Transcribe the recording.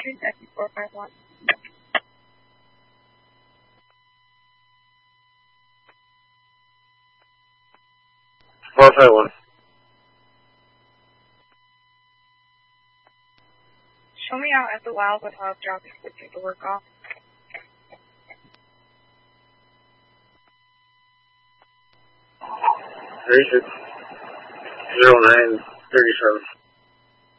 Street, SE451. 451. Show me out at the Wildwood Hub, dropping the paperwork off. 360937.